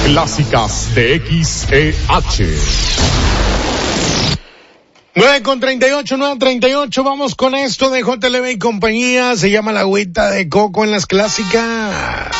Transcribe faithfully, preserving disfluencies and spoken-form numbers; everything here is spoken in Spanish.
Clásicas de X E H. nueve con treinta y ocho, nueve treinta y ocho, vamos con esto de J L B y compañía, se llama La Agüita de Coco en las clásicas.